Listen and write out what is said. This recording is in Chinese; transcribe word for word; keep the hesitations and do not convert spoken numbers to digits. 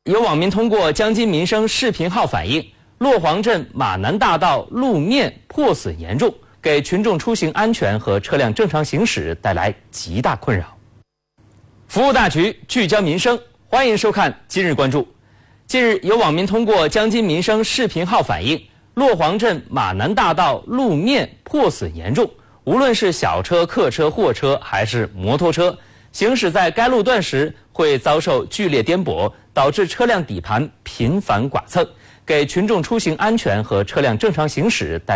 有网民通过江津民生视频号反映，洛黄镇马南大道路面破损严重，给群众出行安全和车辆正常行驶带来极大困扰。服务大局，聚焦民生，欢迎收看今日关注。近日，有网民通过江津民生视频号反映，洛黄镇马南大道路面破损严重，无论是小车、客车、货车还是摩托车，行驶在该路段时会遭受剧烈颠簸，导致车辆底盘频繁剐蹭，给群众出行安全和车辆正常行驶带